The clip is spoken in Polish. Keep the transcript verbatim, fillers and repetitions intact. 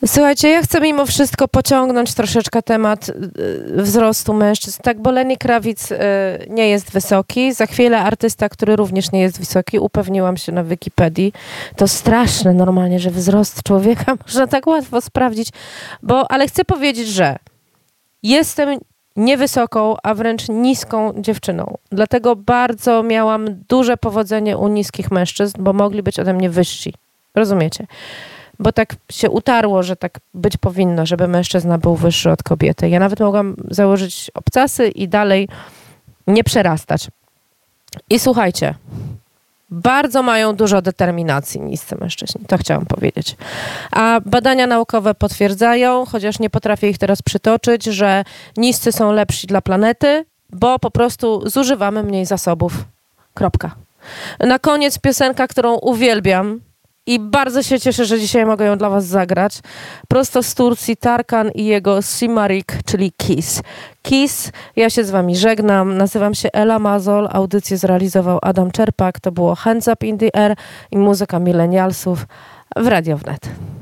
Słuchajcie, ja chcę mimo wszystko pociągnąć troszeczkę temat y, wzrostu mężczyzn. Tak, bo Lenny Kravitz y, nie jest wysoki. Za chwilę artysta, który również nie jest wysoki. Upewniłam się na Wikipedii. To straszne normalnie, że wzrost człowieka można tak łatwo sprawdzić. Bo, ale chcę powiedzieć, że jestem niewysoką, a wręcz niską dziewczyną. Dlatego bardzo miałam duże powodzenie u niskich mężczyzn, bo mogli być ode mnie wyżsi. Rozumiecie? Bo tak się utarło, że tak być powinno, żeby mężczyzna był wyższy od kobiety. Ja nawet mogłam założyć obcasy i dalej nie przerastać. I słuchajcie, bardzo mają dużo determinacji niscy mężczyźni, to chciałam powiedzieć. A badania naukowe potwierdzają, chociaż nie potrafię ich teraz przytoczyć, że niscy są lepsi dla planety, bo po prostu zużywamy mniej zasobów. Kropka. Na koniec piosenka, którą uwielbiam, i bardzo się cieszę, że dzisiaj mogę ją dla was zagrać. Prosto z Turcji Tarkan i jego Simarik, czyli Kiss. Kiss, ja się z wami żegnam. Nazywam się Ela Mazol. Audycję zrealizował Adam Czerpak. To było Hands Up in the Air i muzyka milenialsów w Radio Wnet.